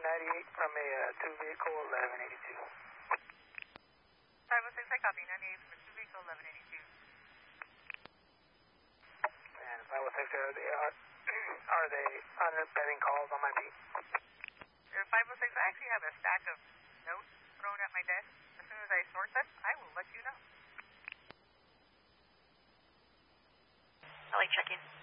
98 from a 2-vehicle 1182. 506, I copy. 98 from a 2-vehicle 1182. And 506, are they unpending calls on my beat? 506, I actually have a stack of notes thrown at my desk. As soon as I sort them, I will let you know. I like checking.